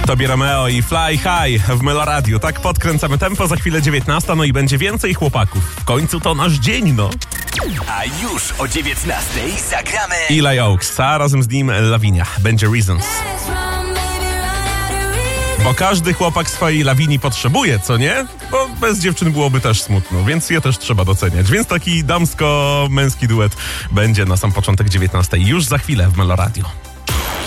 Tobie Romeo i Fly High w Meloradiu. Tak podkręcamy tempo, za chwilę 19, no i będzie więcej chłopaków. W końcu to nasz dzień, no. A już o 19:00 zagramy Eli Oaks, a razem z nim Lavinia. Będzie Reasons. Bo każdy chłopak swojej Lawinii potrzebuje, co nie? Bo bez dziewczyn byłoby też smutno, więc je też trzeba doceniać. Więc taki damsko-męski duet będzie na sam początek 19:00. Już za chwilę w Meloradiu.